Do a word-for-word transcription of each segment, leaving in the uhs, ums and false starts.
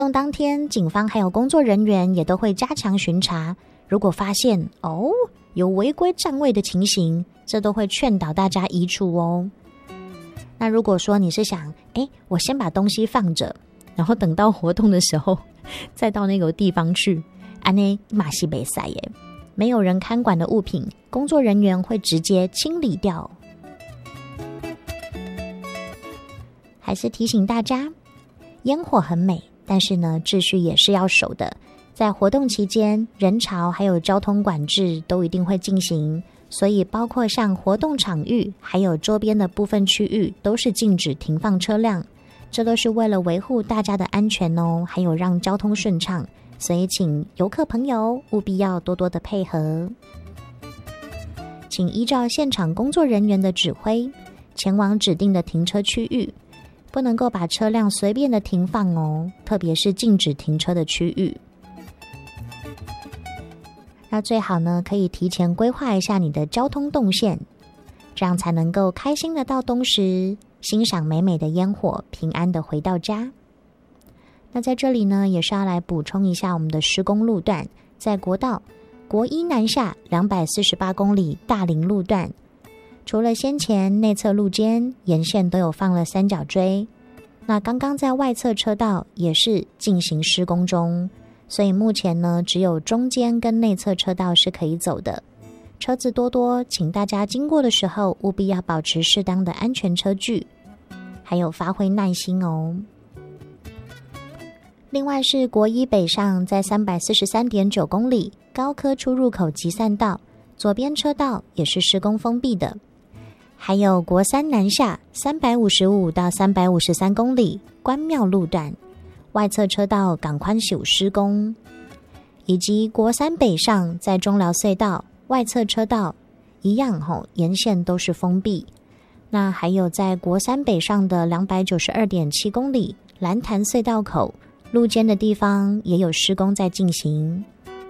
动当天，警方还有工作人员也都会加强巡查，如果发现哦有违规占位的情形，这都会劝导大家移除哦。那如果说你是想诶我先把东西放着，然后等到活动的时候再到那个地方去，安内马西北塞耶，没有人看管的物品，工作人员会直接清理掉。还是提醒大家，烟火很美，但是呢，秩序也是要守的。在活动期间，人潮还有交通管制都一定会进行，所以包括像活动场域还有周边的部分区域都是禁止停放车辆，这都是为了维护大家的安全哦，还有让交通顺畅，所以请游客朋友务必要多多的配合。请依照现场工作人员的指挥，前往指定的停车区域，不能够把车辆随便的停放哦，特别是禁止停车的区域。那最好呢，可以提前规划一下你的交通动线，这样才能够开心的到东石，欣赏美美的烟火，平安的回到家。那在这里呢，也是要来补充一下我们的施工路段，在国道国一南下两百四十八公里大林路段，除了先前内侧路肩沿线都有放了三角锥，那刚刚在外侧车道也是进行施工中，所以目前呢，只有中间跟内侧车道是可以走的。车子多多，请大家经过的时候务必要保持适当的安全车距，还有发挥耐心哦。另外是国一北上，在 三百四十三点九公里高科出入口集散道，左边车道也是施工封闭的。还有国三南下三百五十五到三百五十三公里关庙路段，外侧车道港宽修施工，以及国三北上在中寮隧道外侧车道一样吼，沿线都是封闭。那还有在国三北上的 两百九十二点七公里蓝潭隧道口路肩的地方也有施工在进行。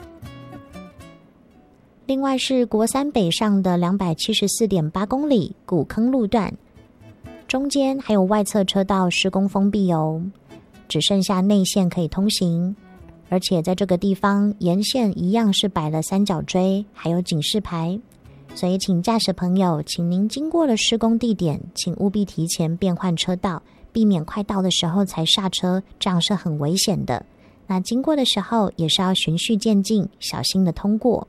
另外是国三北上的 两百七十四点八公里古坑路段，中间还有外侧车道施工封闭哦，只剩下内线可以通行，而且在这个地方沿线一样是摆了三角锥还有警示牌，所以请驾驶朋友，请您经过了施工地点，请务必提前变换车道，避免快到的时候才刹车，这样是很危险的。那经过的时候也是要循序渐进，小心的通过。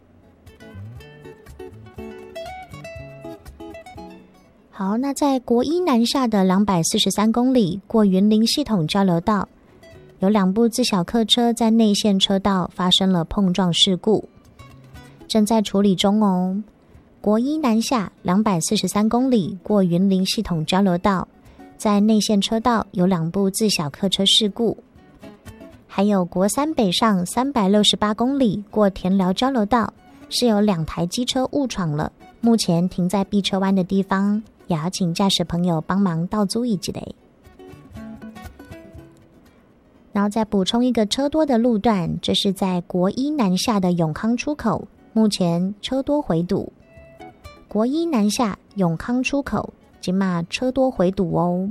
好，那在国一南下的两百四十三公里过云林系统交流道，有两部自小客车在内线车道发生了碰撞事故，正在处理中哦。国一南下两百四十三公里过云林系统交流道，在内线车道有两部自小客车事故。还有国三北上三百六十八公里过田寮交流道，是有两台机车误闯了，目前停在避车弯的地方，也要请驾驶朋友帮忙倒注意一下。然后再补充一个车多的路段，这是在国一南下的永康出口，目前车多回堵。国一南下永康出口今嘛车多回堵哦。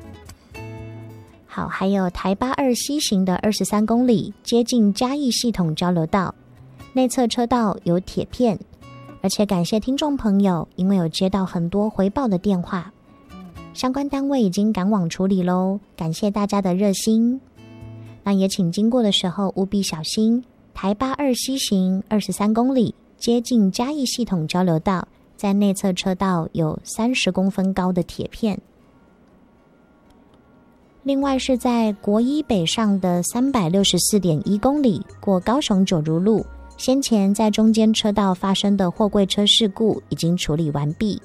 好，还有台八二西行的二十三公里接近嘉义系统交流道，内侧车道有铁片，而且感谢听众朋友，因为有接到很多回报的电话，相关单位已经赶往处理咯，感谢大家的热心。那也请经过的时候务必小心，台八二西行二十三公里接近嘉义系统交流道，在内侧车道有三十公分高的铁片。另外是在国一北上的 三百六十四点一公里过高雄九如路，先前在中间车道发生的货柜车事故已经处理完毕。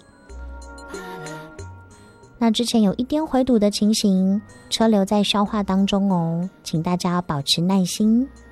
那之前有一点回堵的情形，车流在消化当中哦，请大家保持耐心。